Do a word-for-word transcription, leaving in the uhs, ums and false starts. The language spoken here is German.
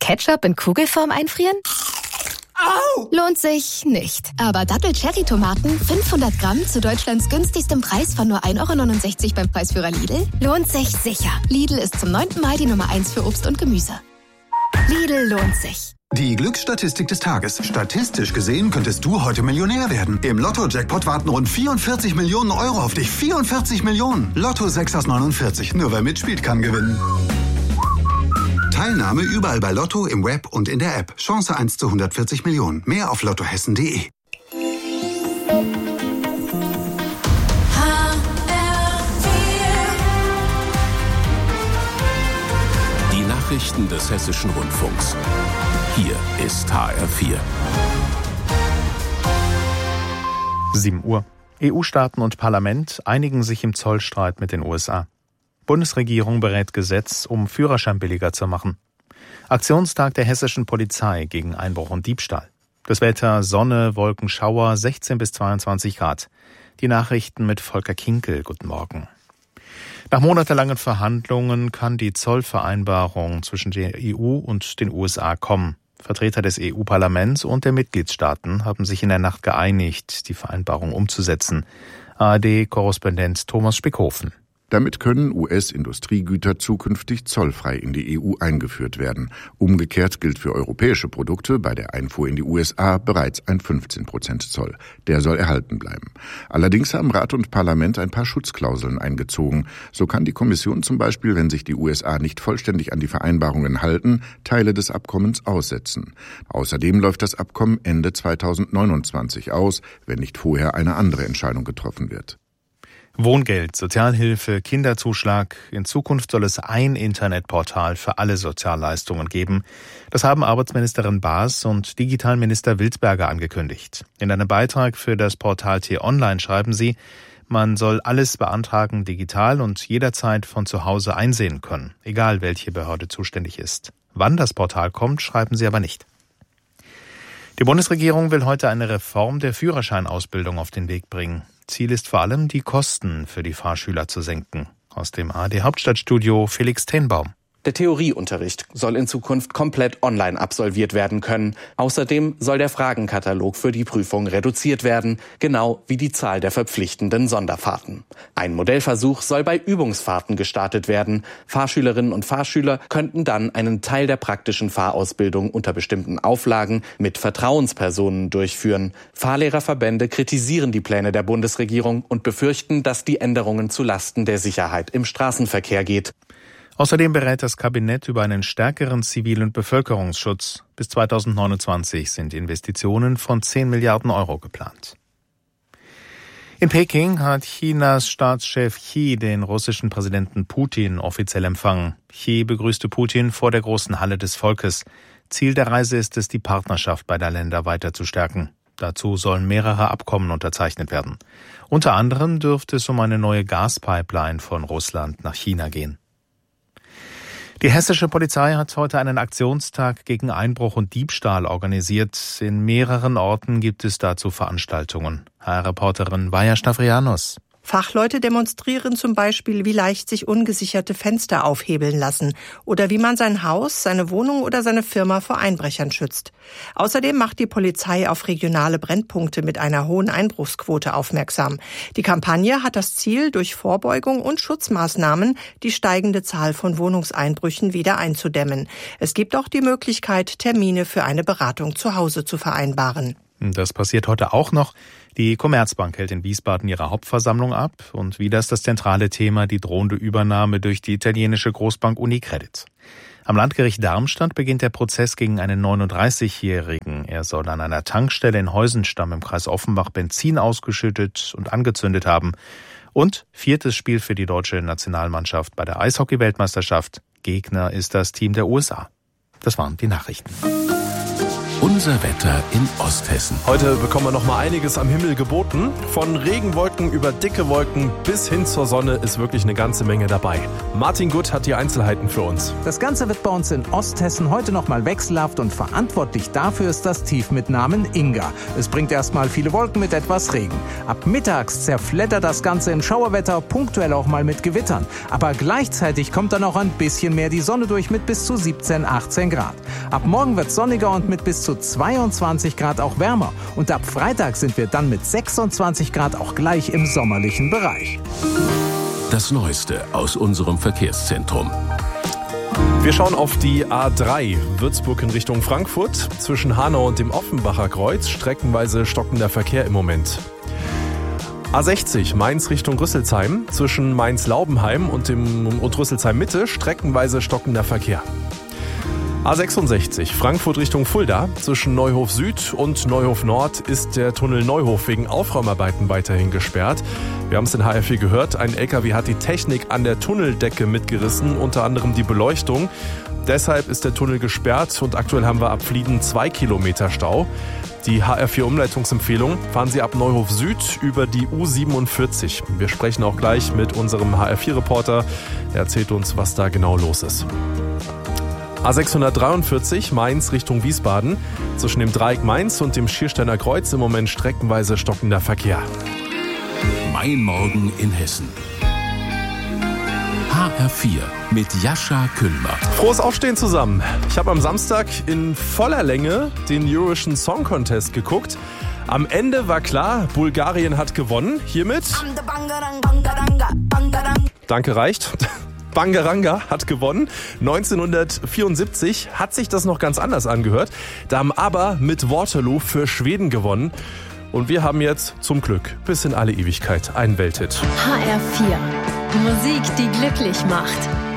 Ketchup in Kugelform einfrieren? Au! Lohnt sich nicht. Aber Double-Cherry-Tomaten, fünfhundert Gramm zu Deutschlands günstigstem Preis von nur ein Euro neunundsechzig beim Preisführer Lidl, lohnt sich sicher. Lidl ist zum neunten Mal die Nummer eins für Obst und Gemüse. Lidl lohnt sich. Die Glücksstatistik des Tages. Statistisch gesehen könntest du heute Millionär werden. Im Lotto-Jackpot warten rund vierundvierzig Millionen Euro auf dich. vierundvierzig Millionen. Lotto sechs aus neunundvierzig. Nur wer mitspielt, kann gewinnen. Teilnahme überall bei Lotto, im Web und in der App. Chance eins zu hundertvierzig Millionen. Mehr auf lottohessen punkt de. Die Nachrichten des Hessischen Rundfunks. Hier ist H R vier. sieben Uhr. E U-Staaten und Parlament einigen sich im Zollstreit mit den U S A. Bundesregierung berät Gesetz, um Führerschein billiger zu machen. Aktionstag der hessischen Polizei gegen Einbruch und Diebstahl. Das Wetter: Sonne, Wolken, Schauer, sechzehn bis zweiundzwanzig Grad. Die Nachrichten mit Volker Kinkel. Guten Morgen. Nach monatelangen Verhandlungen kann die Zollvereinbarung zwischen der E U und den U S A kommen. Vertreter des E U-Parlaments und der Mitgliedstaaten haben sich in der Nacht geeinigt, die Vereinbarung umzusetzen. A R D-Korrespondent Thomas Spickhofen. Damit können U S-Industriegüter zukünftig zollfrei in die E U eingeführt werden. Umgekehrt gilt für europäische Produkte bei der Einfuhr in die U S A bereits ein fünfzehn Prozent Zoll. Der soll erhalten bleiben. Allerdings haben Rat und Parlament ein paar Schutzklauseln eingezogen. So kann die Kommission zum Beispiel, wenn sich die U S A nicht vollständig an die Vereinbarungen halten, Teile des Abkommens aussetzen. Außerdem läuft das Abkommen Ende zweitausendneunundzwanzig aus, wenn nicht vorher eine andere Entscheidung getroffen wird. Wohngeld, Sozialhilfe, Kinderzuschlag. In Zukunft soll es ein Internetportal für alle Sozialleistungen geben. Das haben Arbeitsministerin Baas und Digitalminister Wildberger angekündigt. In einem Beitrag für das Portal T-Online schreiben sie, man soll alles beantragen digital und jederzeit von zu Hause einsehen können, egal welche Behörde zuständig ist. Wann das Portal kommt, schreiben sie aber nicht. Die Bundesregierung will heute eine Reform der Führerscheinausbildung auf den Weg bringen. Ziel ist vor allem, die Kosten für die Fahrschüler zu senken. Aus dem A R D-Hauptstadtstudio Felix Tenbaum. Der Theorieunterricht soll in Zukunft komplett online absolviert werden können. Außerdem soll der Fragenkatalog für die Prüfung reduziert werden, genau wie die Zahl der verpflichtenden Sonderfahrten. Ein Modellversuch soll bei Übungsfahrten gestartet werden. Fahrschülerinnen und Fahrschüler könnten dann einen Teil der praktischen Fahrausbildung unter bestimmten Auflagen mit Vertrauenspersonen durchführen. Fahrlehrerverbände kritisieren die Pläne der Bundesregierung und befürchten, dass die Änderungen zu Lasten der Sicherheit im Straßenverkehr geht. Außerdem berät das Kabinett über einen stärkeren zivilen Bevölkerungsschutz. Bis zweitausendneunundzwanzig sind Investitionen von zehn Milliarden Euro geplant. In Peking hat Chinas Staatschef Xi den russischen Präsidenten Putin offiziell empfangen. Xi begrüßte Putin vor der großen Halle des Volkes. Ziel der Reise ist es, die Partnerschaft beider Länder weiter zu stärken. Dazu sollen mehrere Abkommen unterzeichnet werden. Unter anderem dürfte es um eine neue Gaspipeline von Russland nach China gehen. Die hessische Polizei hat heute einen Aktionstag gegen Einbruch und Diebstahl organisiert. In mehreren Orten gibt es dazu Veranstaltungen. H R-Reporterin Vaja Stavrianos. Fachleute demonstrieren zum Beispiel, wie leicht sich ungesicherte Fenster aufhebeln lassen oder wie man sein Haus, seine Wohnung oder seine Firma vor Einbrechern schützt. Außerdem macht die Polizei auf regionale Brennpunkte mit einer hohen Einbruchsquote aufmerksam. Die Kampagne hat das Ziel, durch Vorbeugung und Schutzmaßnahmen die steigende Zahl von Wohnungseinbrüchen wieder einzudämmen. Es gibt auch die Möglichkeit, Termine für eine Beratung zu Hause zu vereinbaren. Das passiert heute auch noch. Die Commerzbank hält in Wiesbaden ihre Hauptversammlung ab und wieder ist das zentrale Thema die drohende Übernahme durch die italienische Großbank Unicredit. Am Landgericht Darmstadt beginnt der Prozess gegen einen neununddreißigjährigen. Er soll an einer Tankstelle in Heusenstamm im Kreis Offenbach Benzin ausgeschüttet und angezündet haben. Und viertes Spiel für die deutsche Nationalmannschaft bei der Eishockey-Weltmeisterschaft. Gegner ist das Team der U S A. Das waren die Nachrichten. Unser Unser Wetter in Osthessen. Heute bekommen wir noch mal einiges am Himmel geboten. Von Regenwolken über dicke Wolken bis hin zur Sonne ist wirklich eine ganze Menge dabei. Martin Gutt hat die Einzelheiten für uns. Das Ganze wird bei uns in Osthessen heute noch mal wechselhaft und verantwortlich dafür ist das Tief mit Namen Inga. Es bringt erstmal viele Wolken mit etwas Regen. Ab mittags zerfleddert das Ganze in Schauerwetter, punktuell auch mal mit Gewittern. Aber gleichzeitig kommt dann auch ein bisschen mehr die Sonne durch mit bis zu siebzehn, achtzehn Grad. Ab morgen wird es sonniger und mit bis zu zweiundzwanzig Grad auch wärmer. Und ab Freitag sind wir dann mit sechsundzwanzig Grad auch gleich im sommerlichen Bereich. Das Neueste aus unserem Verkehrszentrum. Wir schauen auf die A drei, Würzburg in Richtung Frankfurt. Zwischen Hanau und dem Offenbacher Kreuz streckenweise stockender Verkehr im Moment. A sechzig, Mainz Richtung Rüsselsheim. Zwischen Mainz-Laubenheim und, dem, und Rüsselsheim-Mitte streckenweise stockender Verkehr. A sechsundsechzig, Frankfurt Richtung Fulda. Zwischen Neuhof Süd und Neuhof Nord ist der Tunnel Neuhof wegen Aufräumarbeiten weiterhin gesperrt. Wir haben es in H R vier gehört, ein L K W hat die Technik an der Tunneldecke mitgerissen, unter anderem die Beleuchtung. Deshalb ist der Tunnel gesperrt und aktuell haben wir ab Flieden zwei Kilometer Stau. Die H R vier Umleitungsempfehlung: fahren Sie ab Neuhof Süd über die U siebenundvierzig. Wir sprechen auch gleich mit unserem H R vier Reporter. Er erzählt uns, was da genau los ist. A sechshundertdreiundvierzig, Mainz Richtung Wiesbaden. Zwischen dem Dreieck Mainz und dem Schiersteiner Kreuz im Moment streckenweise stockender Verkehr. Mein Morgen in Hessen. H R vier mit Jascha Kühlmer. Frohes Aufstehen zusammen. Ich habe am Samstag in voller Länge den Eurovision Song Contest geguckt. Am Ende war klar, Bulgarien hat gewonnen. Hiermit. Danke, reicht. Bangaranga hat gewonnen. neunzehnhundertvierundsiebzig hat sich das noch ganz anders angehört. Da haben aber mit Waterloo für Schweden gewonnen. Und wir haben jetzt zum Glück bis in alle Ewigkeit einen Welthit. H R vier. Musik, die glücklich macht.